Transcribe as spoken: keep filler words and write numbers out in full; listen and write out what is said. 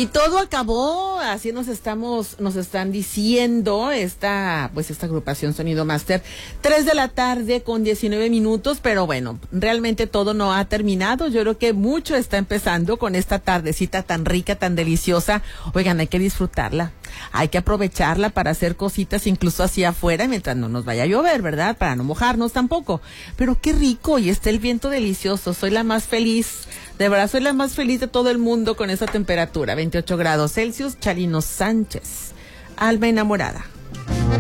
Y todo acabó, así nos estamos, nos están diciendo esta, pues esta agrupación Sonido Master, tres de la tarde con diecinueve minutos, pero bueno, realmente todo no ha terminado. Yo creo que mucho está empezando con esta tardecita tan rica, tan deliciosa. Oigan, hay que disfrutarla, hay que aprovecharla para hacer cositas incluso hacia afuera mientras no nos vaya a llover, ¿verdad? Para no mojarnos tampoco. Pero qué rico, y está el viento delicioso. Soy la más feliz, de verdad soy la más feliz de todo el mundo con esa temperatura, veintiocho grados Celsius. Chalino Sánchez, alma enamorada.